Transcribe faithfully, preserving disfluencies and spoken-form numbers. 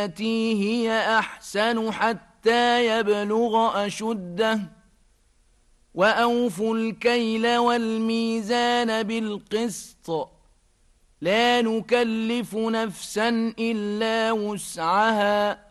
التي هي أحسن حتى يبلغ أشده وأوفوا الكيل والميزان بالقسط لا نكلف نفسا إلا وسعها